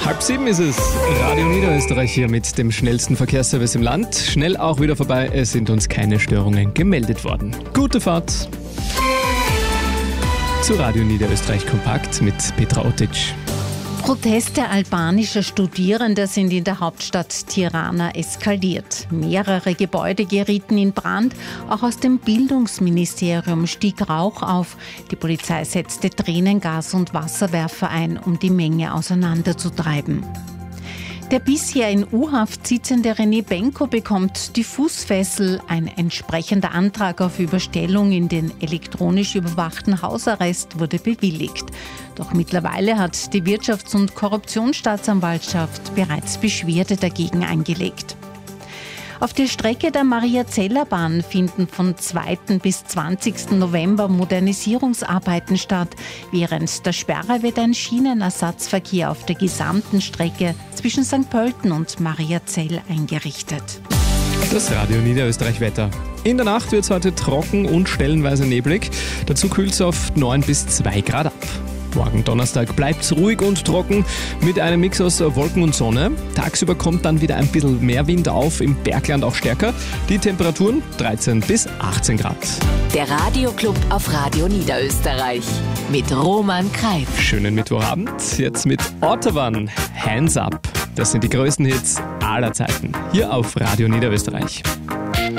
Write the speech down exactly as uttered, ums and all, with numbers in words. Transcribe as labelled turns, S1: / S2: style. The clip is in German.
S1: Halb sieben ist es. Radio Niederösterreich hier mit dem schnellsten Verkehrsservice im Land. Schnell auch wieder vorbei. Es sind uns keine Störungen gemeldet worden. Gute Fahrt. Zu Radio Niederösterreich Kompakt mit Petra Otic.
S2: Proteste albanischer Studierender sind in der Hauptstadt Tirana eskaliert. Mehrere Gebäude gerieten in Brand. Auch aus dem Bildungsministerium stieg Rauch auf. Die Polizei setzte Tränengas und Wasserwerfer ein, um die Menge auseinanderzutreiben. Der bisher in U-Haft sitzende René Benko bekommt die Fußfessel. Ein entsprechender Antrag auf Überstellung in den elektronisch überwachten Hausarrest wurde bewilligt. Doch mittlerweile hat die Wirtschafts- und Korruptionsstaatsanwaltschaft bereits Beschwerde dagegen eingelegt. Auf der Strecke der Mariazellerbahn finden von zweiten bis zwanzigsten November Modernisierungsarbeiten statt. Während der Sperre wird ein Schienenersatzverkehr auf der gesamten Strecke zwischen Sankt Pölten und Mariazell eingerichtet.
S1: Das Radio Niederösterreich Wetter. In der Nacht wird es heute trocken und stellenweise neblig. Dazu kühlt es auf neun bis zwei Grad ab. Morgen Donnerstag bleibt es ruhig und trocken mit einem Mix aus Wolken und Sonne. Tagsüber kommt dann wieder ein bisschen mehr Wind auf, im Bergland auch stärker. Die Temperaturen dreizehn bis achtzehn Grad.
S3: Der Radioclub auf Radio Niederösterreich mit Roman Greif.
S1: Schönen Mittwochabend, jetzt mit Autobahn, Hands Up. Das sind die größten Hits aller Zeiten, hier auf Radio Niederösterreich.